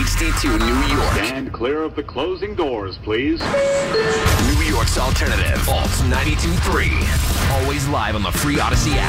62 New York. Stand clear of the closing doors, please. New York's alternative. Alt 92.3. Always live on the free Odyssey app.